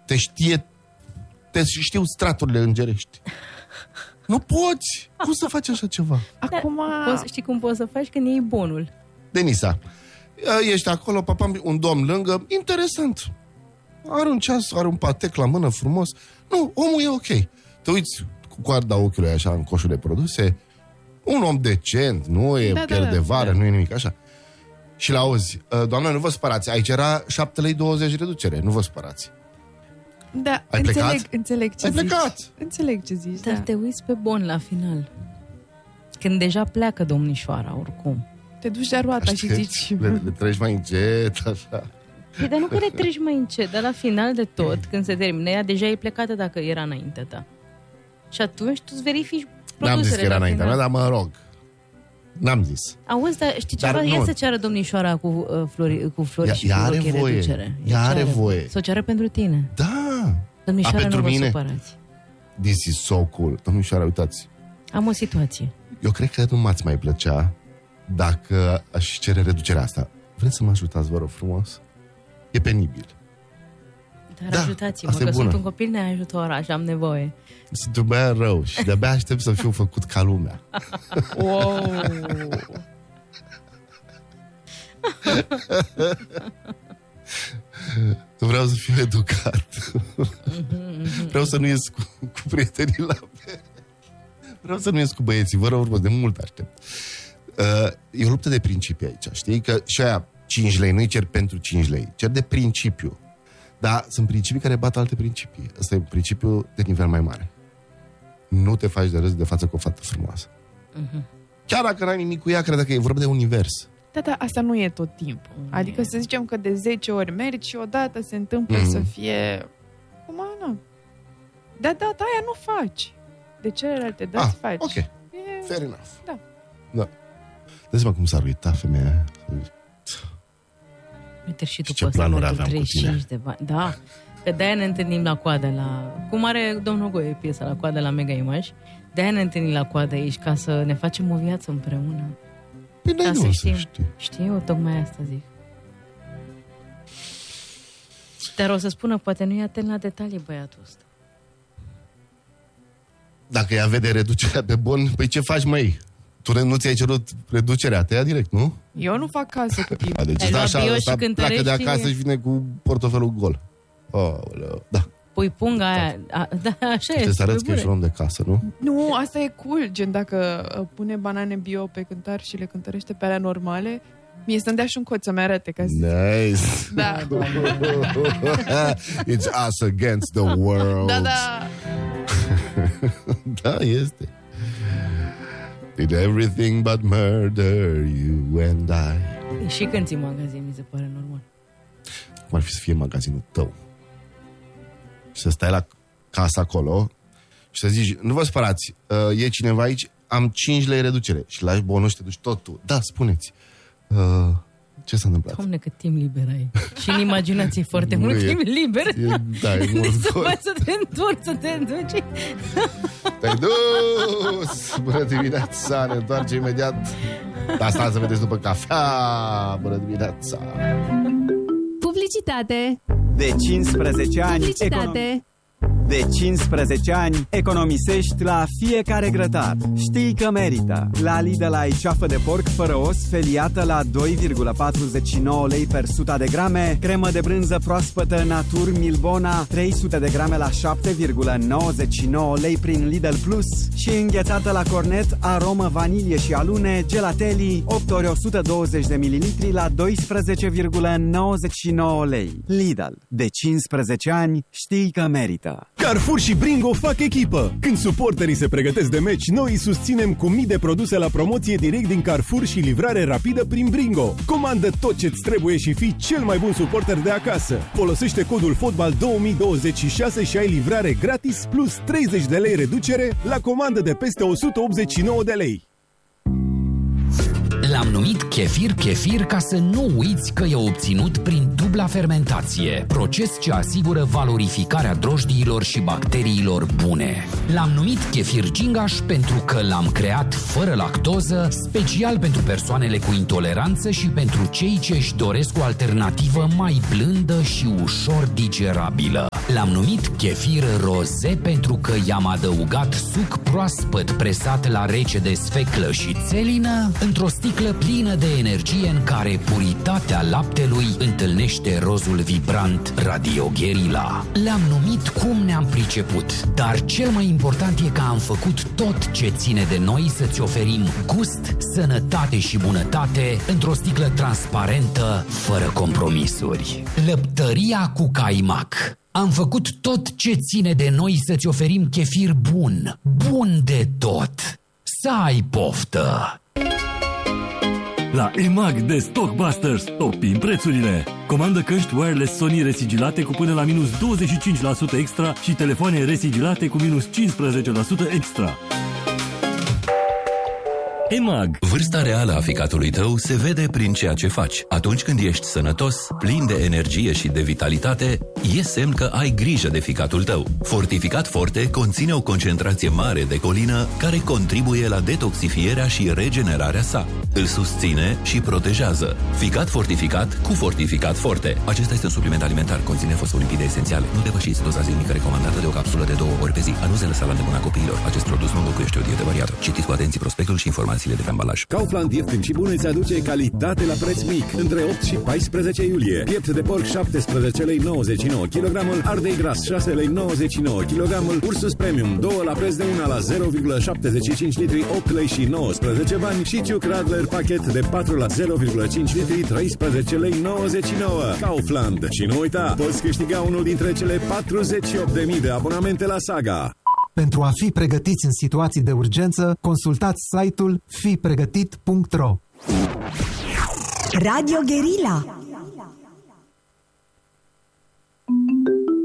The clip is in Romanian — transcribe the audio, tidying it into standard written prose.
știu straturile îngerești. Nu poți! Cum să faci așa ceva? Acum... Știi cum poți să faci când iei bonul? Denisa, ești acolo, un domn lângă, interesant. Are un ceas, are un patec la mână frumos. Nu, omul e ok. Te uiți cu coarda ochiului așa în coșul de produse, un om decent, nu e pierd de vară, nu e nimic așa. Și l-auzi, doamne, nu vă spărați, aici era 7,20 lei reducere, nu vă spărați. Da, înțeleg ce zici. Plecat. Înțeleg ce zici, dar te uiți pe bon la final. Când deja pleacă domnișoara, oricum. Te duci de roata și zici... Le treci mai încet, așa. Păi, dar nu că le treci mai încet, dar la final de tot, când se termină, ea deja e plecată dacă era înaintea ta. Și atunci tu îți verifici produsele. N-am zis că era înaintea mea, dar mă rog. N-am zis. Auzi, dar știi ceva? Ia să ceară domnișoara cu flori și cu rochii reducere. Ea are voie. Să o ceară pentru tine. Da. Domnișoara, nu vă supărați. This is so cool. Domnișoara, uitați. Am o situație. Eu cred că nu m-ați mai plăcea dacă aș cere reducerea asta. Vreți să mă ajutați, vă rog frumos? E penibil. Dar ajutați-mă, că sunt un copil neajutor și am nevoie. Sunt un băiat rău și de-abia aștept să fiu făcut ca lumea. Wow! Vreau să fiu educat. Vreau să nu ies cu prietenii la bere. Vreau să nu ies cu băieții. Vă rog frumos, de mult aștept. E o luptă de principii aici, știi? Că și aia 5 lei, nu-i cer pentru 5 lei, cer de principiu. Dar sunt principii care bat alte principii. Ăsta e un principiu de nivel mai mare. Nu te faci de râs de față cu o fată frumoasă. Chiar dacă n-ai nimic cu ea, cred că e vorba de univers. Da, asta nu e tot timpul. Adică să zicem că de 10 ori mergi și odată se întâmplă să fie... Cum nu? Da, aia nu faci. De celelalte dăți faci. Ok, fair enough. Da. Dă-ți-mă cum s-ar uita femeia aia. Uite, și tu poți să pentru 35 de bani. Da, că de-aia ne întâlnim la coadă la... Cum are domnul Goie piesa la coadă la Mega Image. De-aia ne întâlnim la coadă aici, ca să ne facem o viață împreună. Păi ca să știm. Știi, eu tocmai asta zic. Dar o să spună, poate nu e atent la detalii băiatul ăsta. Dacă ea vede reducerea pe bon, păi ce faci, măi? Tu nu ți-ai cerut reducerea, te ia direct, nu? Eu nu fac casă cu tine. Deci așa pleacă de acasă și vine cu portofelul gol. Da. Pui punga aia. Da, așa e. Trebuie să arăți că ești un om de casă, nu? Nu, asta e cool. Gen, dacă pune banane bio pe cântar și le cântărește pe alea normale, mie să-mi dea și un cod să-mi arate. Ca Nice. Da. It's us against the world. Da. Da, este. Did everything but murder you and I. Și când ții magazin, mi se pare normal. Cum ar fi să fie magazinul tău? Și să stai la casă acolo și să zici, nu vă spărați, e cineva aici, am 5 lei reducere. Și lași bonul și te duci tot tu. Da, spuneți. Ce s-a întâmplat? Doamne, cât timp liber ai. Și în imaginație foarte mult timp liber. E mult. Să te întorci, să te înduci. Te-ai dus! Bună dimineața, ne întoarce imediat. Asta să vedeți după cafea. Bună dimineața. Publicitate. De 15 ani. Publicitate. De 15 ani economisești la fiecare grătar. Știi că merită. La Lidl ai ceafă de porc fără os feliată la 2,49 lei per 100 de grame, cremă de brânză proaspătă Natur Milbona 300 de grame la 7,99 lei prin Lidl Plus și înghețată la cornet aromă vanilie și alune Gelatelli 8 ori 120 de mililitri la 12,99 lei. Lidl. De 15 ani știi că merită. Carrefour și Bringo fac echipă. Când suporterii se pregătesc de meci, noi îi susținem cu mii de produse la promoție direct din Carrefour și livrare rapidă prin Bringo. Comandă tot ce-ți trebuie și fii cel mai bun suporter de acasă. Folosește codul FOTBAL 2026 și ai livrare gratis plus 30 de lei reducere la comandă de peste 189 de lei. L-am numit Kefir ca să nu uiți că e obținut prin dubla fermentație, proces ce asigură valorificarea drojdiilor și bacteriilor bune. L-am numit Kefir Gingaș pentru că l-am creat fără lactoză, special pentru persoanele cu intoleranță și pentru cei ce își doresc o alternativă mai blândă și ușor digerabilă. L-am numit Kefir Roze pentru că i-am adăugat suc proaspăt presat la rece de sfeclă și țelină într-o sticlă plină de energie în care puritatea laptelui întâlnește rozul vibrant Radio Guerilla. Le-am numit cum ne-am priceput, dar cel mai important e că am făcut tot ce ține de noi să-ți oferim gust, sănătate și bunătate într-o sticlă transparentă, fără compromisuri. Lăptăria cu caimac. Am făcut tot ce ține de noi să-ți oferim chefir bun, bun de tot. Să ai poftă! La EMAG de Stockbusters topim prețurile! Comandă căști wireless Sony resigilate cu până la minus 25% extra și telefoane resigilate cu minus 15% extra. EMAG. Vârsta reală a ficatului tău se vede prin ceea ce faci. Atunci când ești sănătos, plin de energie și de vitalitate, e semn că ai grijă de ficatul tău. Fortificat Forte conține o concentrație mare de colină care contribuie la detoxifierea și regenerarea sa. Îl susține și protejează. Ficat fortificat cu Fortificat Forte. Acesta este un supliment alimentar, conține fosfolipide esențiale. Nu depășiți doza zilnică recomandată de o capsulă de 2 ori pe zi. A nu se lăsa la îndemâna copiilor. Acest produs nu înlocuiește o dietă variată. Citiți cu atenție prospectul și informațiile de pe ambalaj. Kaufland ieftin și bun îți aduce calitate la preț mic. Între 8 și 14 iulie. Piept de porc 17 lei 99 kg, ardei gras 6 lei 99 kg, Ursus Premium 2 la preț de 1 la 0,75 litri 8 lei și 19 bani și Ciuc Radler pachet de 4 la 0,5 litri 13 lei 99. Kaufland. Și nu uita, poți câștiga unul dintre cele 48.000 de abonamente la Saga. Pentru a fi pregătiți în situații de urgență, consultați site-ul fipregătit.ro. Radio Guerilla.